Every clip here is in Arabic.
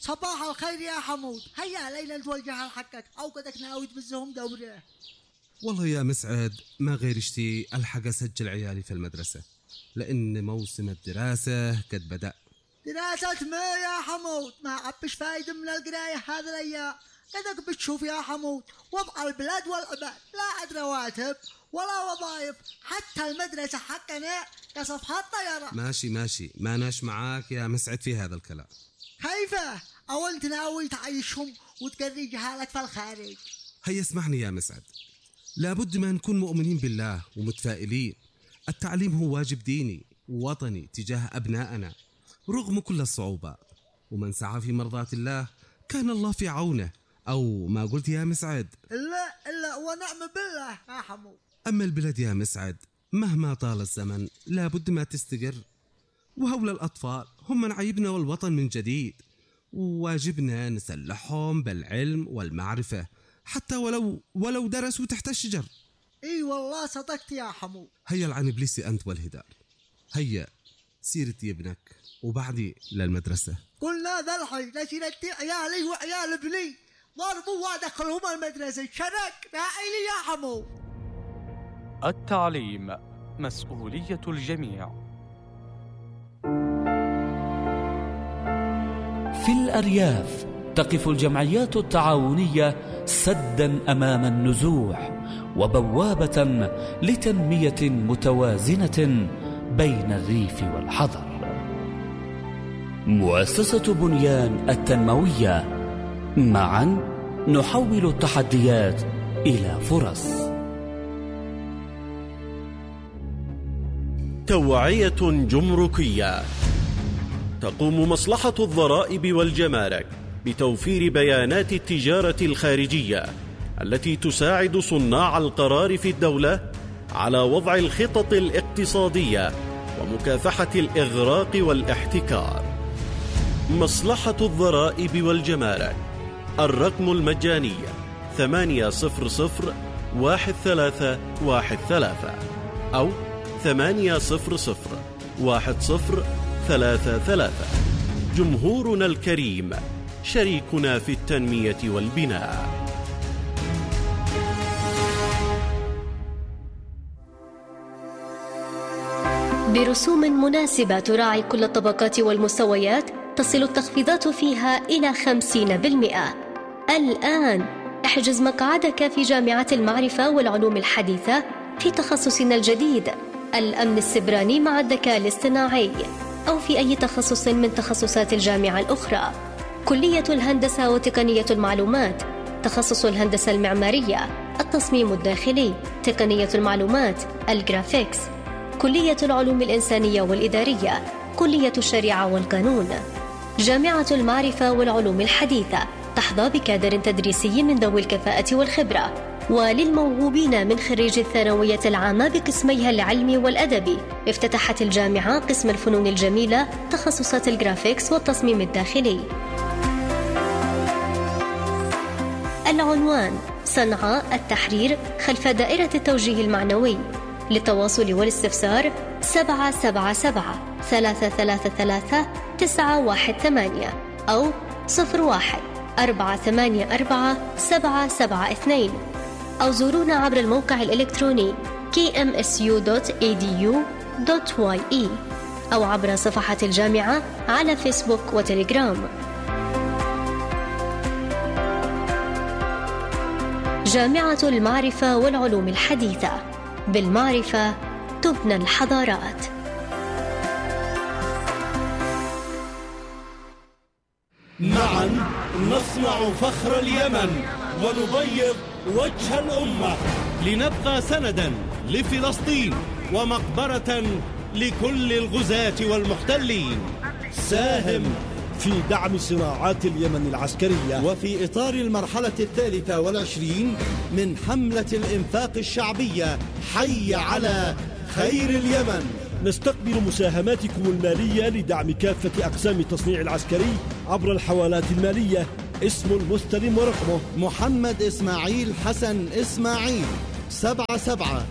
صباح الخير يا حمود، هيا علينا نتوجه لحقك أو قدك ناوي تبزهم دورة. والله يا مسعد ما غير اشتي ألحق أسجل عيالي في المدرسة، لأن موسم الدراسة قد بدأ. دراسة ما يا حمود؟ ما عبش فايدة من القراية هذا الأيام. قدك بتشوف يا حمود وضع البلاد والعباد، لا عد رواتب ولا وظائف، حتى المدرسة حقنا كصفحات طيارة. ماشي ما ناش معاك يا مسعد في هذا الكلام. كيفه؟ أو أنت ناوي تعيشهم وتقري جهالك في الخارج؟ هيا اسمعني يا مسعد، لابد ما نكون مؤمنين بالله ومتفائلين. التعليم هو واجب ديني ووطني تجاه أبنائنا رغم كل الصعوبات، ومن سعى في مرضاة الله كان الله في عونه، أو ما قلت يا مسعد؟ إلا ونعم بالله يا حمود. أما البلد يا مسعد مهما طال الزمن لابد ما تستقر، وهؤلاء الأطفال هم من عيبنا والوطن من جديد، وواجبنا نسلحهم بالعلم والمعرفة حتى ولو درسوا تحت الشجر. اي والله صدقت يا حمود. هيا العن إبليسي أنت والهدار، هيا سيرتي ابنك وبعدي للمدرسة. قلنا ذا الحين نسيرتي عيالي وعيال ابني، ضربوا وادخلهم المدرسة، شرك راعيلي يا حمود. التعليم مسؤولية الجميع. في الأرياف تقف الجمعيات التعاونية سداً أمام النزوح وبوابة لتنمية متوازنة بين الريف والحضر. مؤسسة بنيان التنموية، معاً نحول التحديات إلى فرص. توعية جمركية. تقوم مصلحة الضرائب والجمارك بتوفير بيانات التجارة الخارجية التي تساعد صناع القرار في الدولة على وضع الخطط الاقتصادية ومكافحة الإغراق والاحتكار. مصلحة الضرائب والجمارك، الرقم المجاني 800-1313 أو 800-1033. جمهورنا الكريم شريكنا في التنمية والبناء. برسوم مناسبة تراعي كل الطبقات والمستويات، تصل التخفيضات فيها إلى 50%. الآن احجز مقعدك في جامعة المعرفة والعلوم الحديثة في تخصصنا الجديد الأمن السبراني مع الذكاء الاصطناعي، أو في أي تخصص من تخصصات الجامعة الأخرى. كلية الهندسة وتقنية المعلومات، تخصص الهندسة المعمارية، التصميم الداخلي، تقنية المعلومات، الجرافيكس، كلية العلوم الإنسانية والإدارية، كلية الشريعة والقانون. جامعة المعرفة والعلوم الحديثة تحظى بكادر تدريسي من ذوي الكفاءة والخبرة، وللموهوبين من خريج الثانوية العامة بقسميها العلمي والأدبي افتتحت الجامعة قسم الفنون الجميلة تخصصات الجرافيكس والتصميم الداخلي. العنوان: صنعاء التحرير خلف دائرة التوجيه المعنوي. للتواصل والاستفسار 777-333-918 أو 01-484-772 أو زورونا عبر الموقع الإلكتروني kmsu.edu.ye أو عبر صفحة الجامعة على فيسبوك وتليجرام. جامعة المعرفة والعلوم الحديثة، بالمعرفة تبنى الحضارات. معا نصنع فخر اليمن ونبيض وجه الأمة، لنبقى سندا لفلسطين ومقبرة لكل الغزاة والمحتلين. ساهم في دعم صناعات اليمن العسكرية وفي إطار المرحلة 23 من حملة الإنفاق الشعبية حي على خير اليمن. نستقبل مساهماتكم المالية لدعم كافة أقسام التصنيع العسكري عبر الحوالات المالية. اسم المستلم ورقمه: محمد إسماعيل حسن إسماعيل،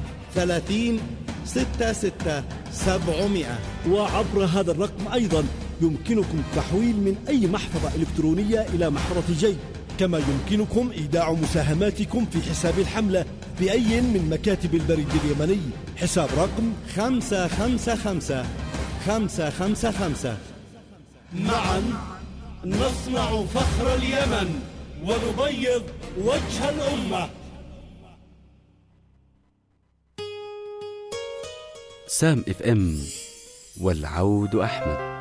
77-30-66-700. وعبر هذا الرقم أيضا يمكنكم التحويل من أي محفظة إلكترونية إلى محفظة جيب، كما يمكنكم إيداع مساهماتكم في حساب الحملة بأي من مكاتب البريد اليمني. حساب رقم 555 555. معا نصنع فخر اليمن ونبيض وجه الأمة. سام FM والعود أحمد.